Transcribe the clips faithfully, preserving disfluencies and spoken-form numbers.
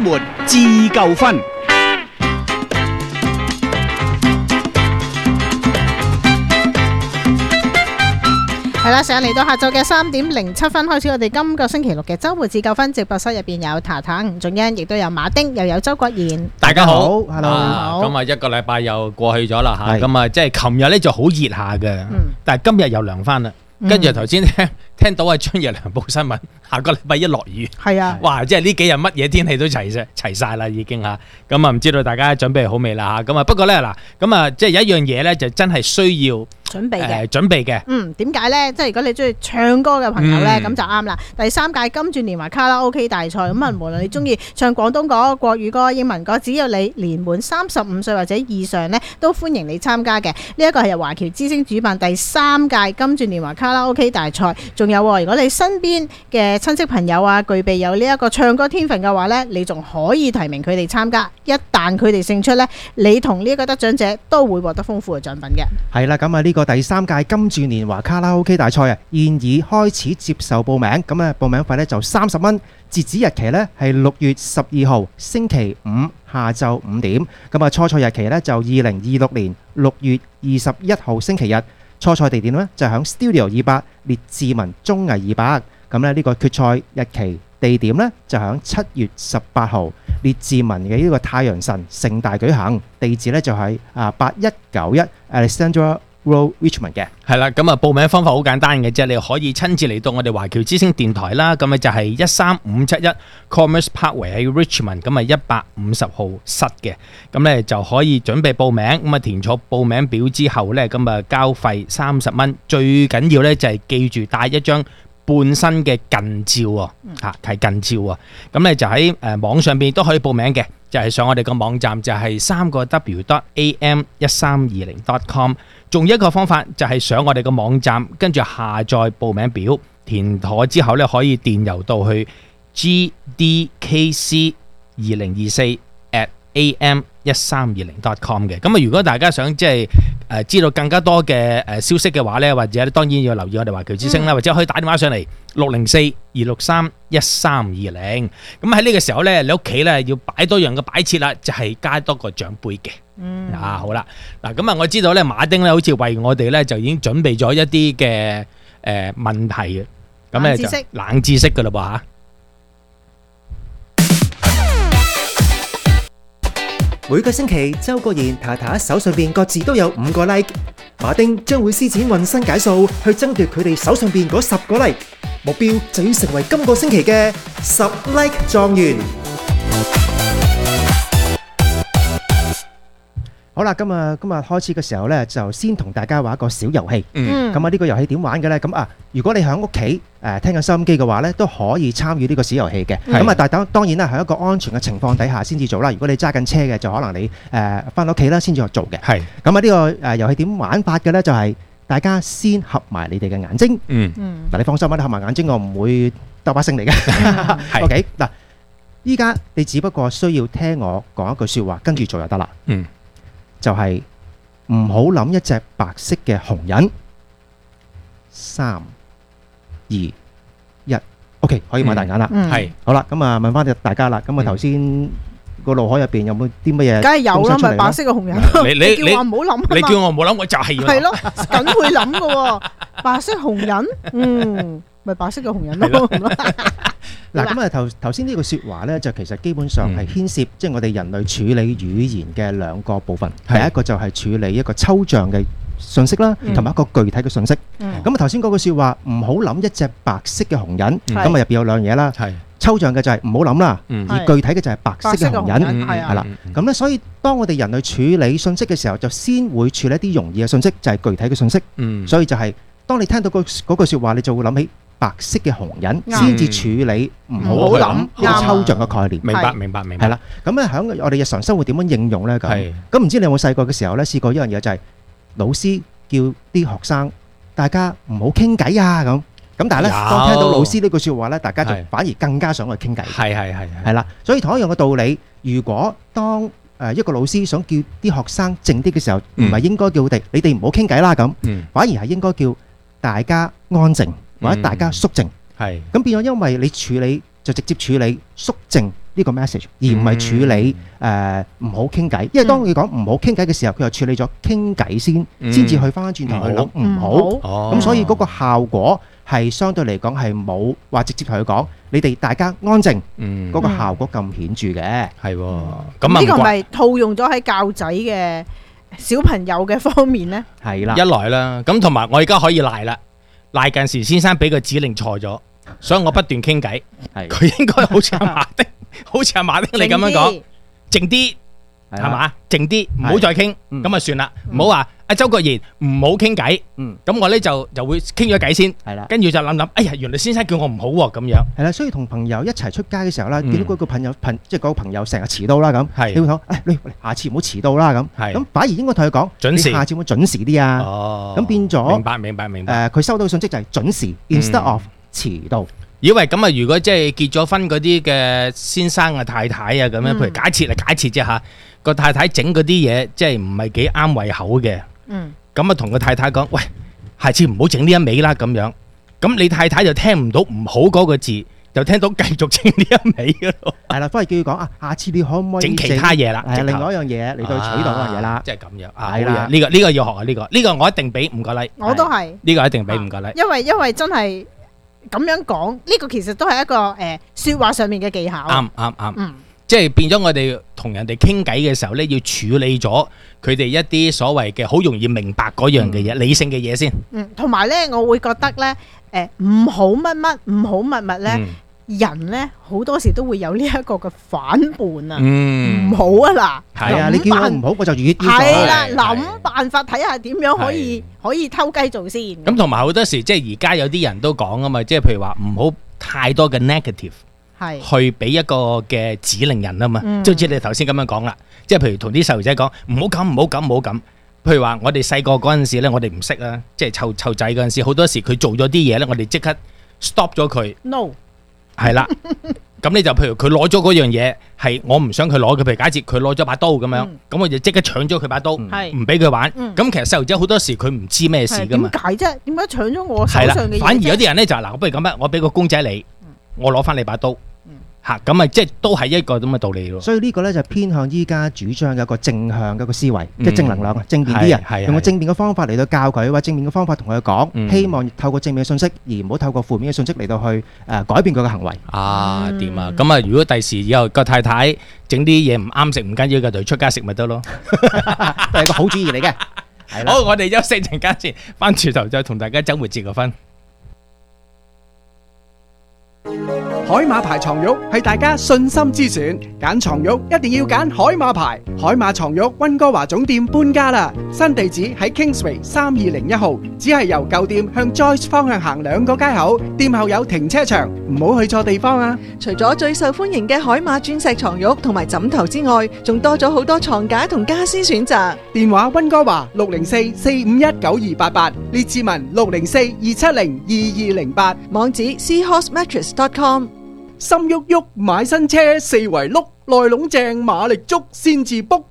活自救分。 係啦，上嚟到下晝嘅三點零七分開始，我哋今個星期六嘅周末自救分直播室入邊有塔塔、吳仲恩，亦都有馬丁，又有周國賢。 大家好 ，Hello， 啊咁啊一個禮拜又過去咗啦吓， 係咁啊即係琴日咧就好熱下嘅， 嗯但係今日又涼翻啦。跟住頭先聽聽到阿張日良報新聞，下個禮拜一落雨， 係啊， 哇！即係呢幾日乜嘢天氣都齊晒齊晒啦，已經吓。咁啊唔知道大家準備好未啦吓？咁啊不過咧嗱，咁啊即係有一樣嘢咧就真係需要準備嘅。 誒準備嘅。 嗯，點解呢？即係如果你中意唱歌嘅朋友呢， 嗯咁就啱啦。第三屆金鑽年華卡拉 OK 大賽，咁啊，無論你中意唱廣東歌、國語歌、英文歌，只要你年滿三十五歲或者以上呢，都歡迎你參加嘅。呢一個係由華僑之星主辦第三屆金鑽年華卡拉 OK 大賽。仲有喎，如果你身邊嘅親戚朋友啊，具備有呢一個唱歌天分嘅話呢，你仲可以提名佢哋參加。一旦佢哋勝出呢，你同呢一個得獎者都會獲得豐富嘅獎品嘅。 係啦，咁啊呢個第三屆金鑽年華卡拉 OK 大賽啊，現已開始接受報名，咁啊報名費呢就三十蚊，截止日期呢係六月十二號星期五下晝五點，咁啊初賽日期呢就二零二六年六月二十一號星期日，初賽地點呢就響 Studio 二百列治文綜藝二百，咁咧呢個決賽日期地點呢就響七月十八號列治文嘅呢個太陽神盛大舉行，地址呢就係啊八一九一 Alexandra Road Richmond 嘅。 係啦，咁啊報名方法好簡單嘅啫，你可以親自嚟到我哋華僑之星電台啦，咁啊就係一三五七一 Commerce Parkway 喺 Richmond，咁啊一百五十號室嘅，咁咧就可以準備報名，咁啊填錯報名表之後咧，咁啊交費三十蚊，最緊要咧就係記住帶一張半身嘅近照喎，嚇係近照啊，咁咧就喺誒網上邊都可以報名嘅，就係上我哋個網站就係三個 W dot A M 一三二零 dot com。仲有一個方法就係上我哋個網站，跟住下載報名表，填妥之後咧可以電郵到去 G D K C 二零二四 at A M 一三二零 dot com 嘅。咁啊，如果大家想即係誒知道更加多嘅誒消息嘅話咧，或者當然要留意我哋華僑之星啦，或者可以打電話上嚟六零四二六三一三二零。咁喺呢個時候咧，你屋企咧要擺多樣嘅擺設啦，就係加多個獎杯嘅。 嗯， 啊好啦，嗱咁啊，我知道咧馬丁咧好似為我哋咧就已經準備咗一啲嘅誒問題嘅，咁咧就冷知識噶啦噃吓。 每個星期，周國賢太太手上邊各自都有五個 like， 馬丁將會施展渾身解數去爭奪佢哋手上邊嗰十個 like， 目標就要成為今個星期嘅十 like 狀元。 好啦，今日今日開始嘅時候呢，就先同大家玩一個小遊戲。 嗯， 咁啊呢個遊戲點玩嘅呢？咁啊，如果你喺屋企誒聽緊收音機嘅話呢，都可以參與呢個小遊戲嘅。咁啊，但係當當然啦，喺一個安全嘅情況底下先至做啦。如果你揸緊車嘅，就可能你誒翻屋企啦先至去做嘅。 係。 咁啊呢個誒遊戲點玩法嘅呢？就係大家先合埋你哋嘅眼睛。 嗯。 嗱，你放心啦，你合埋眼睛，我唔會兜把聲嚟嘅。OK，嗱，依家你只不過需要聽我講一句説話，跟住做就得啦。 嗯。 就係唔好諗一隻白色嘅紅人。三、二、一，OK， 可以擘大眼啦。 係， 好啦，咁啊問翻大家啦。咁啊頭先個腦海入邊有冇啲乜嘢？ 梗係有啦，咪白色嘅紅人。 你你你叫我唔好諗啊嘛。 你叫我唔好諗，我就係要諗。 係咯，梗會諗㗎喎。白色紅人，嗯，咪白色嘅紅人咯。 嗱，咁啊頭頭先呢句説話咧，就其實基本上係牽涉即係我哋人類處理語言嘅兩個部分。第一個就係處理一個抽象嘅信息啦，同埋一個具體嘅信息。咁啊頭先嗰句説話，唔好諗一隻白色嘅紅人。咁啊入邊有兩樣嘢啦。抽象嘅就係唔好諗啦，而具體嘅就係白色嘅紅人。係啦，咁咧所以當我哋人類處理信息嘅時候，就先會處理一啲容易嘅信息，就係具體嘅信息。所以就係當你聽到嗰嗰句説話，你就會諗起白色嘅紅人，先至處理唔好諗呢個抽象嘅概念。 明白，明白，明白。 係啦，咁咧喺我哋日常生活點樣應用咧？咁咁唔知你有冇細個嘅時候咧試過一樣嘢，就係老師叫啲學生大家唔好傾偈啊咁。咁但係咧，當聽到老師呢句説話咧，大家就反而更加想去傾偈。係係係係啦，所以同一樣嘅道理，如果當誒一個老師想叫啲學生靜啲嘅時候，唔係應該叫佢哋你哋唔好傾偈啦咁，反而係應該叫大家安靜或者大家肅靜。係咁變咗，因為你處理就直接處理肅靜呢個 message，而唔係處理誒唔好傾偈。因為當你講唔好傾偈嘅時候，佢又處理咗傾偈先，先至去翻翻轉頭去諗唔好。咁所以嗰個效果係相對嚟講係冇話直接同佢講，你哋大家安靜，嗰個效果咁顯著嘅。 係喎， 咁呢個咪套用咗喺教仔嘅小朋友嘅方面呢？ 係啦， 一來啦，咁同埋我而家可以賴啦，賴近時先生俾個指令錯咗，所以我不斷傾偈。佢應該好似阿馬丁，好似阿馬丁你咁樣講，靜啲係嘛，靜啲，唔好再傾，咁啊算啦，唔好話阿周國賢唔好傾偈。咁我咧就就會傾咗偈先，跟住就諗諗，哎呀，原來先生叫我唔好喎，咁樣。係啦，所以同朋友一齊出街嘅時候啦，見到嗰個朋友朋即係嗰個朋友成日遲到啦咁，你會講，誒你下次唔好遲到啦咁。咁反而應該同佢講，準時，下次會準時啲啊。咁變咗， 明白明白明白。 誒，佢收到嘅信息就係準時 ，instead of 遲到。 以為咁啊，如果即係結咗婚嗰啲嘅先生啊、太太啊咁樣，譬如假設啊，假設啫嚇，個太太整嗰啲嘢即係唔係幾啱胃口嘅。嗯。咁啊，同個太太講，喂，下次唔好整呢一味啦咁樣。咁你太太就聽唔到唔好嗰個字，就聽到繼續整呢一味嘅咯。 係啦，翻嚟叫佢講啊，下次你可唔可以整其他嘢啦？ 係另外一樣嘢嚟到取代嗰樣嘢啦。 即係咁樣啊，係啦，呢個呢個要學啊，呢個呢個我一定俾五個 like。 我都係。 呢個一定俾五個 like。 因為因為真係。咁樣講，呢個其實都係一個誒説話上面嘅技巧。 啱啱啱，嗯，即係變咗我哋同人哋傾偈嘅時候咧，要處理咗佢哋一啲所謂嘅好容易明白嗰樣嘅嘢，理性嘅嘢先。嗯， 同埋咧，我會覺得咧，誒唔好乜乜，唔好乜乜咧，人咧好多時都會有呢一個嘅反叛啊。嗯，唔好啊嗱， 係啊，你叫我唔好，我就越要做。 係啦，諗辦法睇下點樣可以可以偷雞做先。 咁同埋好多時，即係而家有啲人都講啊嘛，即係譬如話唔好太多嘅 negative，係去俾一個嘅指令人啊嘛。即係好似你頭先咁樣講啦，即係譬如同啲細路仔講唔好咁，唔好咁，唔好咁。譬如話我哋細個嗰陣時咧，我哋唔識啊，即係湊湊仔嗰陣時，好多時佢做咗啲嘢咧，我哋即刻 stop 咗佢。No。係啦，咁你就譬如佢攞咗嗰樣嘢，係我唔想佢攞嘅，譬如假設佢攞咗把刀咁樣，咁、嗯、我就即刻搶咗佢把刀，唔俾佢玩。咁、嗯、其實細路仔好多時佢唔知咩事噶嘛。 點解啫？點解搶咗我手上嘅嘢？ 反而有啲人咧就嗱，我不如咁樣，我俾個公仔你，我攞翻你把刀。嚇，咁啊，即係都係一個咁嘅道理咯。 所以呢個咧就偏向依家主張嘅一個正向嘅一個思維，即係正能量啊，正面啲人用個正面嘅方法嚟到教佢，或者正面嘅方法同佢講，希望透過正面嘅信息，而唔好透過負面嘅信息嚟到去誒改變佢嘅行為。 啊，掂啊！咁啊，如果第時以後個太太整啲嘢唔啱食唔緊要嘅，就出街食咪得咯， 都係個好主意嚟嘅。 好，我哋休息陣間先，翻轉頭再同大家週末節個分。 海馬牌床褥係大家信心之選，揀床褥一定要揀海馬牌。海馬床褥溫哥華總店搬家啦，新地址喺 Kingsway 三二零一號，只係由舊店向 Joyce 方向行兩個街口，店後有停車場，唔好去錯地方啊！ 除咗最受歡迎嘅海馬鑽石床褥同埋枕頭之外，仲多咗好多床架同家私選擇。 電話溫哥華六零四四五一九二八八，列志文六零四二七零二二零八， 網址 seahorse mattress dot com。 心喐喐買新車，四圍碌，內籠正馬力足先至 book。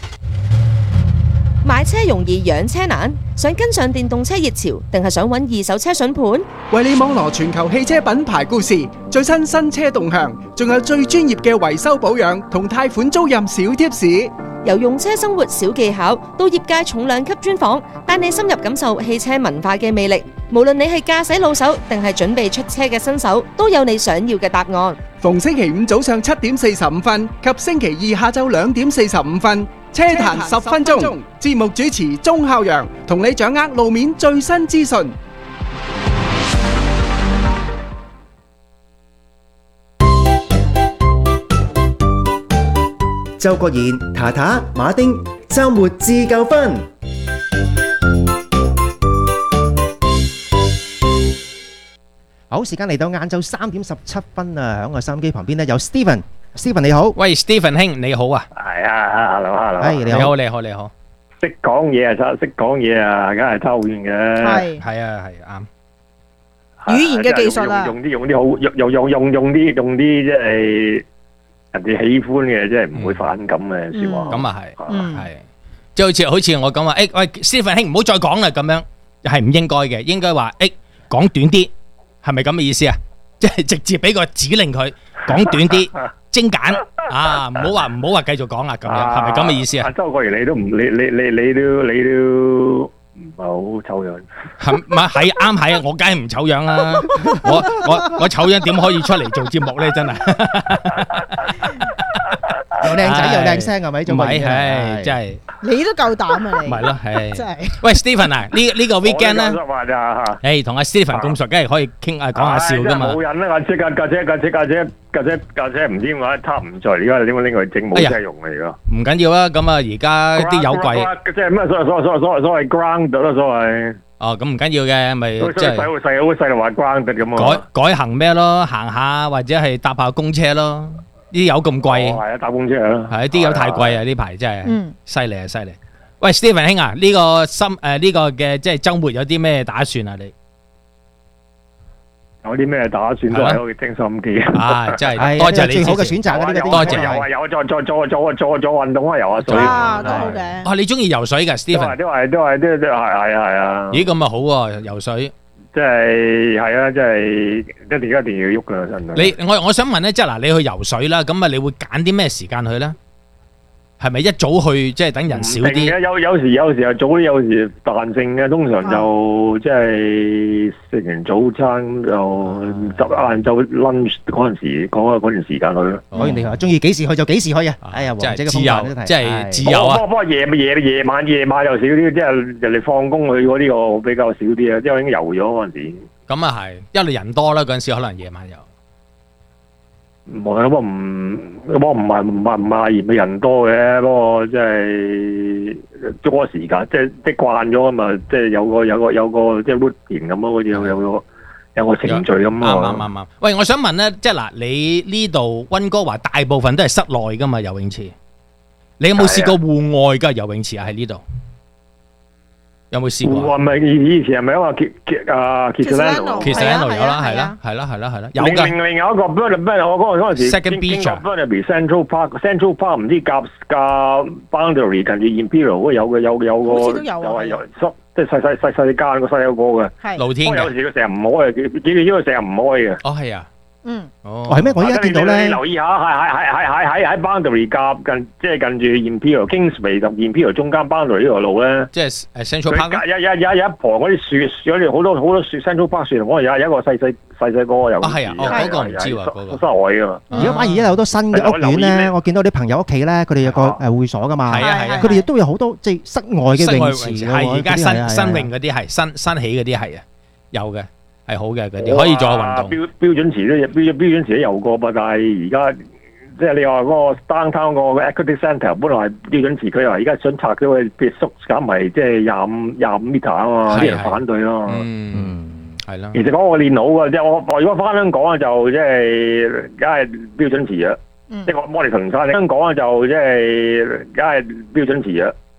買車容易養車難，想跟上電動車熱潮，定係想揾二手車筍盤？ 為你網羅全球汽車品牌故事，最新新車動向，仲有最專業嘅維修保養同貸款租賃小貼士。 由用車生活小技巧到業界重量級專訪，帶你深入感受汽車文化嘅魅力。無論你係駕駛老手定係準備出車嘅新手，都有你想要嘅答案。 逢星期五早上七點四十五分及星期二下晝兩點四十五分，車壇十分鐘，節目主持鐘孝陽同你掌握路面最新資訊。 周國賢、塔塔、馬丁，週末自夠分。 好，時間嚟到晏晝三點十七分啊！喺我收音機旁邊咧有 Steven，Steven 你好， 喂 Steven 兄你好啊， 係啊 ，hello hello， 係你好， 你好你好， 識講嘢啊，差識講嘢啊，梗係差好遠嘅， 係係啊係啱。 語言嘅技術啊， 用啲用啲好用用用用用啲用啲即係人哋喜歡嘅，即係唔會反感嘅説話。 咁啊係，係即係好似好似我咁話，誒喂 Steven 兄唔好再講啦，咁樣係唔應該嘅，應該話誒講短啲。係咪咁嘅意思啊？ 即係直接俾個指令佢講短啲、精簡啊，唔好話唔好話繼續講啦，咁樣係咪咁嘅意思啊？ 周國賢你都唔你你你你都你都唔係好醜樣， 係唔係係啱係啊？我梗係唔醜樣啦，我我我醜樣點可以出嚟做節目咧？真係又靚仔又靚聲係咪？ 唔係係真係。 你都夠膽啊！你咪咯，係真係。 喂 Stephen 啊，呢呢個 weekend 咧， 咧， 誒同阿 Stephen 咁熟，梗係可以傾啊講下笑噶嘛。 冇人啦，架車架架車架車架車架車架車唔知點解插唔在，而家點解拎佢整冇車用啊？而家唔緊要啊，咁啊而家啲油貴， 即係咩所謂所謂所謂所謂所謂 ground 啦，所謂。 哦，咁唔緊要嘅，咪即係細好細好細就話 ground 咁啊。 改改行咩咯？行下或者係搭下公車咯。啲油咁貴， 係啊，搭公車啊， 係啲油太貴啊！呢排真係，犀利啊，犀利！喂 ，Stephen 兄啊，呢個心誒呢個嘅即係週末有啲咩打算啊？你有啲咩打算都係可以聽收音機啊！真係多謝你最好嘅選擇啊！呢個多謝。 有啊有，再再再再再做運動啊，游下水啊，都好嘅。 啊，你中意游水㗎 Stephen？ 都係都係都都係係啊係啊！ 咦，咁啊好喎，游水。 即係係啊！即係一定一定要喐噶，真係。 你我我想問咧，即係嗱，你去游水啦，咁啊，你會揀啲咩時間去咧？係咪一早去，即係等人少啲？ 有有時有時係早啲，有時彈性嘅。通常就即係食完早餐就執晏晝 lunch 嗰陣時，嗰嗰段時間去咯。 講完你話中意幾時去就幾時去啊！哎呀， 即係自由，即係自由啊！ 不過不過夜夜夜晚夜晚又少啲，即係人哋放工去嗰啲個比較少啲啊，因為已經游咗嗰陣時。 咁啊係，因為人多啦，嗰陣時可能夜晚游。 冇啊！不過唔，不過唔係唔係唔係嫌嘅人多嘅，不過即係多時間，即係即係慣咗啊嘛，即係有個有個有個即係 routine 咁咯，好似有有個有個程序咁啊。 啱啱啱。喂，我想問咧，即係嗱，你呢度溫哥華大部分都係室內噶嘛游泳池，你有冇試過戶外嘅游泳池啊？喺呢度有冇試過？ 戶外咪以前係咪因為其其啊 Kitsilano 其實喺度有啦，係啦，係啦，係啦，係啦，有㗎。 另另有一個 Burnaby，我嗰嗰陣時 Second Beach 啊 Burnaby Central Park，Central Park 唔知夾夾 Boundary 近住 Imperial 嗰有嘅有有個好似都有啊， 有係有即係細細細細間個細有個嘅， 係露天嘅。 有時佢成日唔開，幾幾年因為成日唔開嘅。 哦，係啊。 嗯， 哦， 係咩？我而家見到咧， 你留意下，係係係係係喺喺 Boundary 夾近，即係近住 Imperial Kingsway 同 Imperial 中間 Boundary 呢條路咧， 即係誒 Central Park 有有有有一旁嗰啲樹，有啲好多好多樹 Central Park 樹，我有有一個細細細細個有。 啊係啊，哦嗰個唔知喎，嗰個室外㗎嘛。 而家反而而家有好多新嘅屋苑咧，我見到啲朋友屋企咧，佢哋有個誒會所㗎嘛。 係啊係啊， 佢哋亦都有好多即係室外嘅泳池㗎喎。 係而家新新泳嗰啲係新新起嗰啲係啊，有嘅。係好嘅，嗰啲可以做下運動。標標準池都標標準池都游過吧，但係而家即係你話嗰個 downtown 個 equity centre 本來係標準池，佢話而家想拆咗佢，譬如縮減埋即係廿五廿五 meter 啊嘛，啲人反對咯。 嗯，係啦。 其實講我練好嘅，即係我我如果翻香港啊，就即係梗係標準池啊。即係我摩利屯山，香港啊就即係梗係標準池啊。